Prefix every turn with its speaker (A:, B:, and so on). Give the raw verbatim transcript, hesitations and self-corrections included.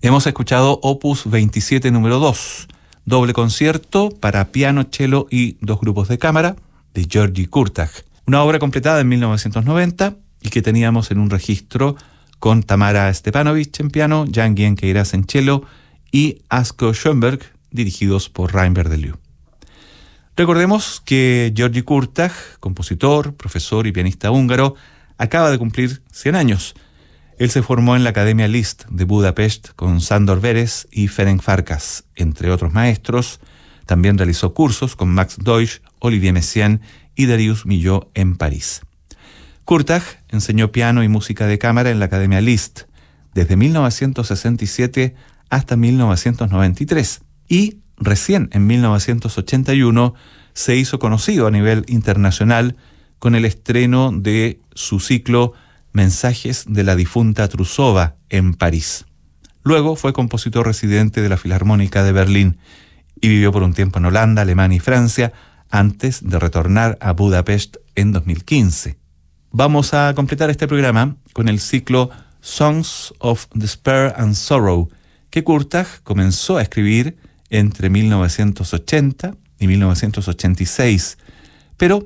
A: Hemos escuchado Opus veintisiete número dos, doble concierto para piano, cello y dos grupos de cámara de György Kurtág, una obra completada en mil novecientos noventa y que teníamos en un registro con Tamara Stepanovich en piano, Jan Gienke-Iraz en cello y Asko Schönberg, dirigidos por Rainer Verdeliu. Recordemos que György Kurtág, compositor, profesor y pianista húngaro, acaba de cumplir cien años. Él se formó en la Academia Liszt de Budapest con Sándor Vérez y Ferenc Farkas, entre otros maestros. También realizó cursos con Max Deutsch, Olivier Messiaen y Darius Milhaud en París. Kurtág enseñó piano y música de cámara en la Academia Liszt desde mil novecientos sesenta y siete hasta mil novecientos noventa y tres y recién en mil novecientos ochenta y uno se hizo conocido a nivel internacional con el estreno de su ciclo Mensajes de la difunta Trusova en París. Luego fue compositor residente de la Filarmónica de Berlín y vivió por un tiempo en Holanda, Alemania y Francia antes de retornar a Budapest en dos mil quince. Vamos a completar este programa con el ciclo Songs of Despair and Sorrow, que Kurtág comenzó a escribir entre mil novecientos ochenta y mil novecientos ochenta y seis, pero